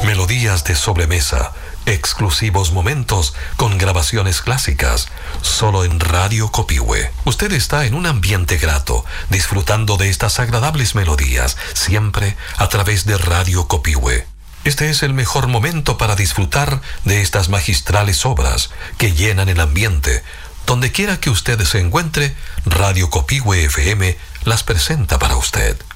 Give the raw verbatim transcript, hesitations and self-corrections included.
Melodías de sobremesa, exclusivos momentos con grabaciones clásicas, solo en Radio Copihue. Usted está en un ambiente grato, disfrutando de estas agradables melodías, siempre a través de Radio Copihue. Este es el mejor momento para disfrutar de estas magistrales obras que llenan el ambiente. Donde quiera que usted se encuentre, Radio Copihue F M las presenta para usted.